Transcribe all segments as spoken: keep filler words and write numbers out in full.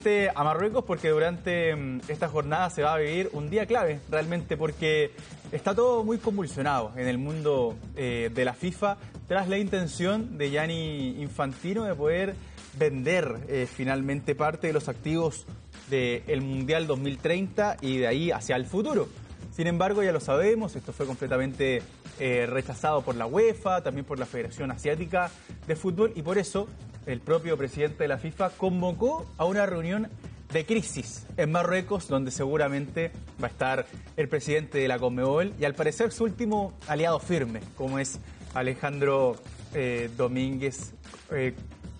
a Marruecos porque durante esta jornada se va a vivir un día clave realmente porque está todo muy convulsionado en el mundo eh, de la FIFA tras la intención de Gianni Infantino de poder vender eh, finalmente parte de los activos del Mundial dos mil treinta y de ahí hacia el futuro. Sin embargo, ya lo sabemos, esto fue completamente eh, rechazado por la UEFA, también por la Federación Asiática de Fútbol y por eso el propio presidente de la FIFA convocó a una reunión de crisis en Marruecos, donde seguramente va a estar el presidente de la Conmebol y al parecer su último aliado firme, como es Alejandro eh, Domínguez, eh,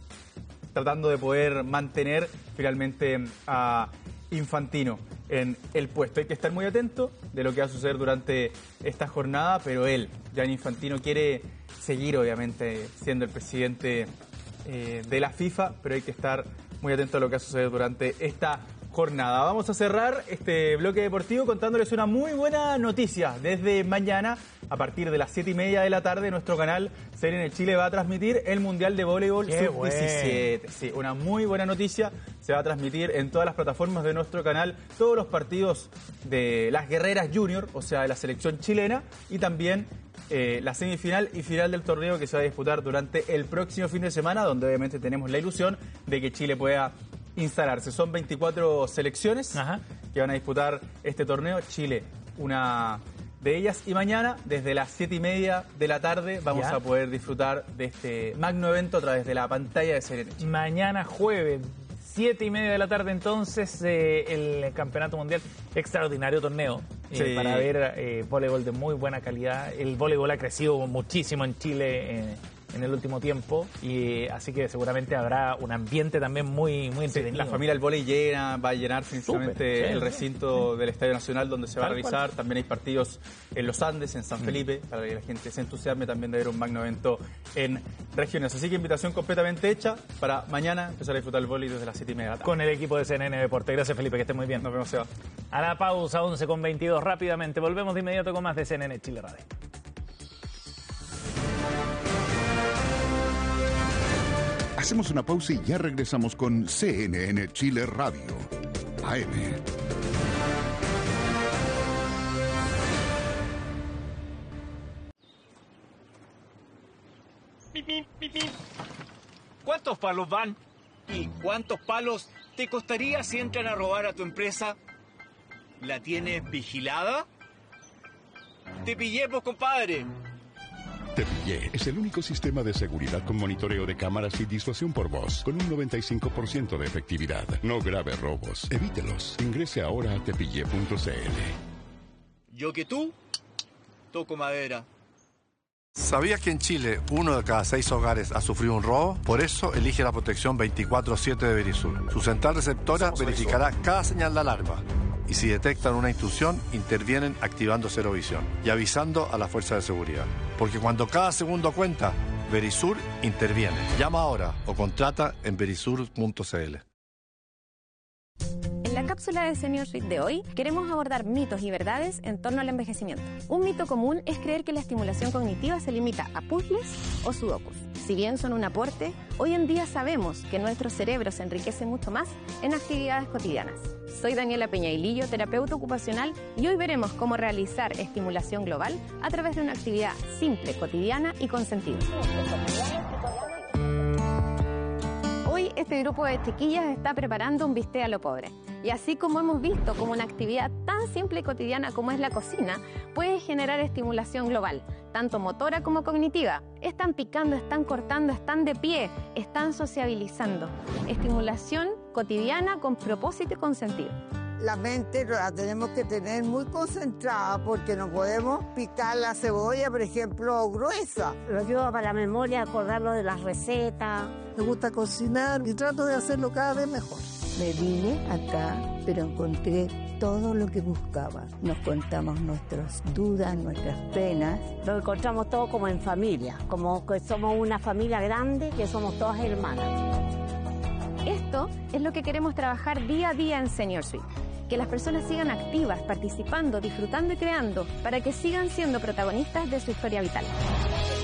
tratando de poder mantener finalmente a Infantino en el puesto. Hay que estar muy atento de lo que va a suceder durante esta jornada, pero él, Gianni Infantino, quiere seguir obviamente siendo el presidente Eh, de la FIFA, pero hay que estar muy atento a lo que va a suceder durante esta jornada. Vamos a cerrar este bloque deportivo contándoles una muy buena noticia. Desde mañana, a partir de las siete y media de la tarde, nuestro canal C N N Chile va a transmitir el Mundial de Voleibol sub diecisiete. Sí, una muy buena noticia. Se va a transmitir en todas las plataformas de nuestro canal todos los partidos de las guerreras junior, o sea, de la selección chilena, y también Eh, la semifinal y final del torneo que se va a disputar durante el próximo fin de semana, donde obviamente tenemos la ilusión de que Chile pueda instalarse. Son veinticuatro selecciones Ajá. que van a disputar este torneo. Chile, una de ellas. Y mañana, desde las siete y media de la tarde, vamos ¿Ya? a poder disfrutar de este magno evento a través de la pantalla de C N N Chile. Mañana jueves, siete y media de la tarde, entonces, eh, el Campeonato Mundial. Extraordinario torneo. Eh, sí. Para ver eh, voleibol de muy buena calidad. El voleibol ha crecido muchísimo en Chile eh, en el último tiempo, y así que seguramente habrá un ambiente también muy, muy entretenido. Sí, la familia del voleibol llena, va a llenar precisamente sí, el recinto sí. del Estadio Nacional donde se va Tal a realizar. Cual. También hay partidos en los Andes, en San Felipe, mm. para que la gente se entusiasme también de ver un magno evento en regiones. Así que invitación completamente hecha para mañana empezar a disfrutar el voleibol desde las siete y media de la tarde. Con el equipo de C N N Deporte. Gracias, Felipe, que esté muy bien. Nos vemos, Seba. A la pausa, once con veintidós, rápidamente. Volvemos de inmediato con más de C N N Chile Radio. Hacemos una pausa y ya regresamos con C N N Chile Radio, A M. ¿Cuántos palos van? ¿Y cuántos palos te costaría si entran a robar a tu empresa? ¿La tienes vigilada? ¡Te pillé, pues, compadre! Te Pillé es el único sistema de seguridad con monitoreo de cámaras y disuasión por voz, con un noventa y cinco por ciento de efectividad. No grave robos, evítelos. Ingrese ahora a tepillé punto c l. Yo que tú, toco madera. ¿Sabías que en Chile uno de cada seis hogares ha sufrido un robo? Por eso elige la protección veinticuatro siete de Verisur. Su central receptora verificará cada señal de alarma. Y si detectan una intrusión, intervienen activando Cero Visión y avisando a la fuerza de seguridad. Porque cuando cada segundo cuenta, Verisur interviene. Llama ahora o contrata en verisur punto c l. En la cápsula de Senior Suite de hoy queremos abordar mitos y verdades en torno al envejecimiento. Un mito común es creer que la estimulación cognitiva se limita a puzzles o sudokus. Si bien son un aporte, hoy en día sabemos que nuestro cerebro se enriquece mucho más en actividades cotidianas. Soy Daniela Peñailillo, terapeuta ocupacional, y hoy veremos cómo realizar estimulación global a través de una actividad simple, cotidiana y con sentido. Hoy este grupo de chiquillas está preparando un bistec a lo pobre. Y así como hemos visto como una actividad tan simple y cotidiana como es la cocina, puede generar estimulación global, tanto motora como cognitiva. Están picando, están cortando, están de pie, están sociabilizando. Estimulación cotidiana con propósito y con sentido. La mente la tenemos que tener muy concentrada porque no podemos picar la cebolla, por ejemplo, gruesa. Lo ayuda para la memoria, acordarlo de las recetas. Me gusta cocinar y trato de hacerlo cada vez mejor. Me vine acá, pero encontré todo lo que buscaba. Nos contamos nuestras dudas, nuestras penas. Lo encontramos todo como en familia, como que somos una familia grande, que somos todas hermanas. Esto es lo que queremos trabajar día a día en Senior Suite. Que las personas sigan activas, participando, disfrutando y creando, para que sigan siendo protagonistas de su historia vital.